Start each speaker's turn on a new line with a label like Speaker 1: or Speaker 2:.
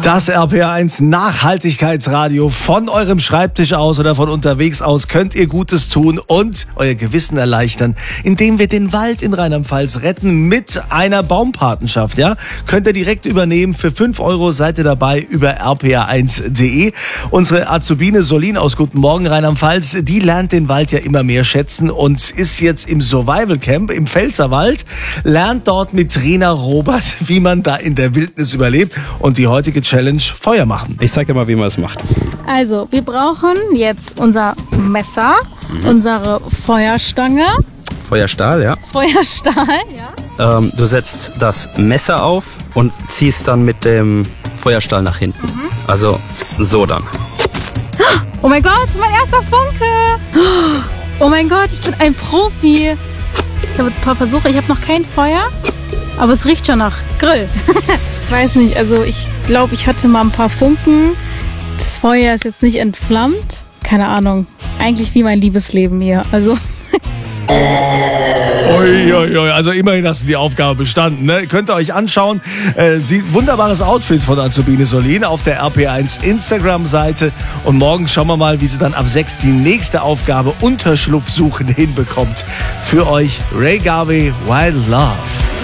Speaker 1: Das RPR1 Nachhaltigkeitsradio von eurem Schreibtisch aus oder von unterwegs aus könnt ihr Gutes tun und euer Gewissen erleichtern, indem wir den Wald in Rheinland-Pfalz retten mit einer Baumpatenschaft. Ja? Könnt ihr direkt übernehmen. Für 5 € seid ihr dabei über rpr1.de. Unsere Azubine Solin aus Guten Morgen Rheinland-Pfalz, die lernt den Wald ja immer mehr schätzen und ist jetzt im Survival Camp im Pfälzerwald, lernt dort mit Trainer Robert, wie man da in der Wildnis überlebt. Und die heutige Challenge: Feuer machen.
Speaker 2: Ich zeig dir mal, wie man es macht.
Speaker 3: Also, wir brauchen jetzt unser Messer, unsere Feuerstange.
Speaker 2: Feuerstahl, ja.
Speaker 3: Feuerstahl, ja.
Speaker 2: Du setzt das Messer auf und ziehst dann mit dem Feuerstahl nach hinten. Also so dann.
Speaker 3: Oh mein Gott, mein erster Funke. Oh mein Gott, ich bin ein Profi. Ich habe jetzt ein paar Versuche. Ich habe noch kein Feuer, aber es riecht schon nach Grill. Ich weiß nicht, also ich glaube, ich hatte mal ein paar Funken. Das Feuer ist jetzt nicht entflammt. Keine Ahnung. Eigentlich wie mein Liebesleben hier. Also...
Speaker 1: Also immerhin hast du die Aufgabe bestanden. Ne? Könnt ihr euch anschauen. Wunderbares Outfit von Azubine Solin auf der RP1 Instagram-Seite. Und morgen schauen wir mal, wie sie dann ab 6 die nächste Aufgabe Unterschlupf suchen hinbekommt. Für euch Ray Garvey, Wild Love.